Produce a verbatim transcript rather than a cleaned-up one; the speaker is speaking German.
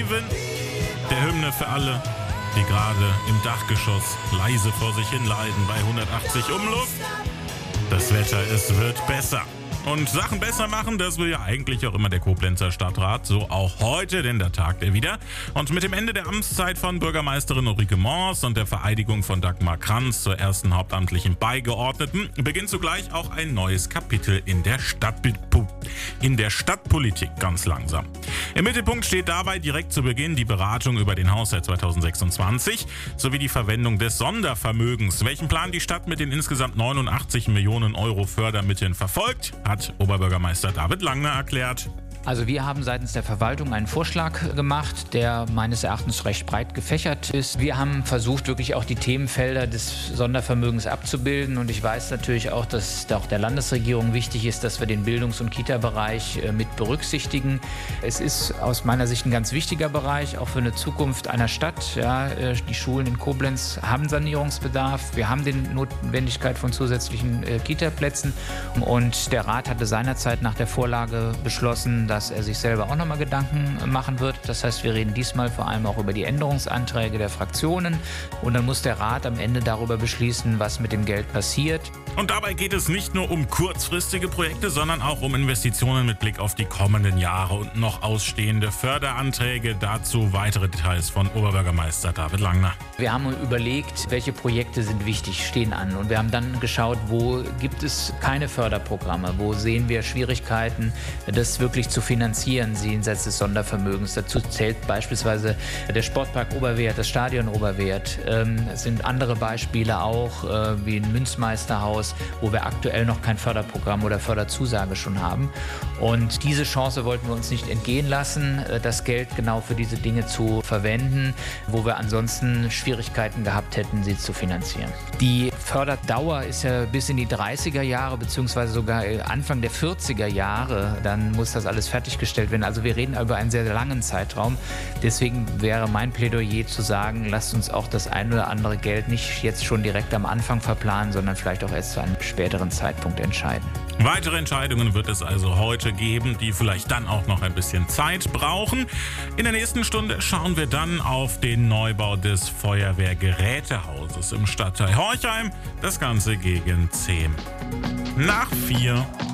Haven, der Hymne für alle, die gerade im Dachgeschoss leise vor sich hin leiden bei hundertachtzig Umluft. Das Wetter, es wird besser. Und Sachen besser machen, das will ja eigentlich auch immer der Koblenzer Stadtrat, so auch heute, denn da tagt er wieder. Und mit dem Ende der Amtszeit von Bürgermeisterin Ulrike Mors und der Vereidigung von Dagmar Kranz zur ersten hauptamtlichen Beigeordneten beginnt zugleich auch ein neues Kapitel in der Stadt, in der Stadtpolitik ganz langsam. Im Mittelpunkt steht dabei direkt zu Beginn die Beratung über den Haushalt zweitausendsechsundzwanzig sowie die Verwendung des Sondervermögens. Welchen Plan die Stadt mit den insgesamt neunundachtzig Millionen Euro Fördermitteln verfolgt, hat Oberbürgermeister David Langner erklärt. Also wir haben seitens der Verwaltung einen Vorschlag gemacht, der meines Erachtens recht breit gefächert ist. Wir haben versucht, wirklich auch die Themenfelder des Sondervermögens abzubilden. Und ich weiß natürlich auch, dass auch der Landesregierung wichtig ist, dass wir den Bildungs- und Kita-Bereich mit berücksichtigen. Es ist aus meiner Sicht ein ganz wichtiger Bereich, auch für eine Zukunft einer Stadt. Ja, die Schulen in Koblenz haben Sanierungsbedarf. Wir haben die Notwendigkeit von zusätzlichen Kita-Plätzen. Und der Rat hatte seinerzeit nach der Vorlage beschlossen, dass er sich selber auch nochmal Gedanken machen wird. Das heißt, wir reden diesmal vor allem auch über die Änderungsanträge der Fraktionen. Und dann muss der Rat am Ende darüber beschließen, was mit dem Geld passiert. Und dabei geht es nicht nur um kurzfristige Projekte, sondern auch um Investitionen mit Blick auf die kommenden Jahre und noch ausstehende Förderanträge. Dazu weitere Details von Oberbürgermeister David Langner. Wir haben überlegt, welche Projekte sind wichtig, stehen an. Und wir haben dann geschaut, wo gibt es keine Förderprogramme, wo sehen wir Schwierigkeiten, das wirklich zu finanzieren, jenseits des Sondervermögens. Dazu zählt beispielsweise der Sportpark Oberwert, das Stadion Oberwert. Ähm, es sind andere Beispiele auch, äh, wie ein Münzmeisterhaus, wo wir aktuell noch kein Förderprogramm oder Förderzusage schon haben. Und diese Chance wollten wir uns nicht entgehen lassen, das Geld genau für diese Dinge zu verwenden, wo wir ansonsten Schwierigkeiten gehabt hätten, sie zu finanzieren. Die Förderdauer ist ja bis in die dreißiger Jahre beziehungsweise sogar Anfang der vierziger Jahre. Dann muss das alles fertiggestellt werden. Also wir reden über einen sehr langen Zeitraum. Deswegen wäre mein Plädoyer zu sagen, lasst uns auch das ein oder andere Geld nicht jetzt schon direkt am Anfang verplanen, sondern vielleicht auch erst zu einem späteren Zeitpunkt entscheiden. Weitere Entscheidungen wird es also heute geben, die vielleicht dann auch noch ein bisschen Zeit brauchen. In der nächsten Stunde schauen wir dann auf den Neubau des Feuerwehrgerätehauses im Stadtteil Horchheim. Das Ganze gegen zehn nach vier.